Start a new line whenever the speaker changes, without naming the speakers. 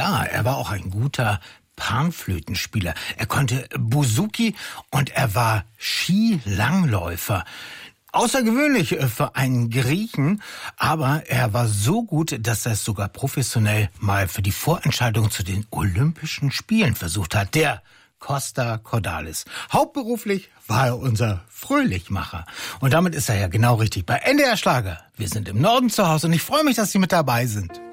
Ja, er war auch ein guter Panflötenspieler. Er konnte Bouzouki und er war Skilangläufer. Außergewöhnlich für einen Griechen, aber er war so gut, dass er es sogar professionell mal für die Vorentscheidung zu den Olympischen Spielen versucht hat. Der Costa Cordalis. Hauptberuflich war er unser Fröhlichmacher. Und damit ist er ja genau richtig bei NDR Schlager. Wir sind im Norden zu Hause und ich freue mich, dass Sie mit dabei sind.